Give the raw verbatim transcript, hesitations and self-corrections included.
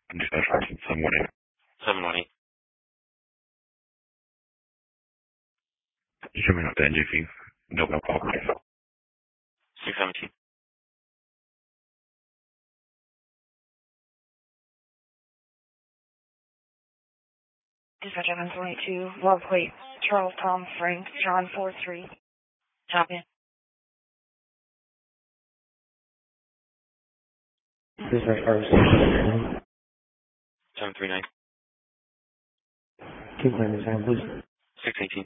Dispatch seven one eight. seven one eight. Showing up to N J P. No, no call. six seventeen. Dispatch seven twenty-two, love plate, Charles Tom Frank, John four three. Top in. Dispatch five six. seven three nine. Keep playing this hand, please. six eighteen.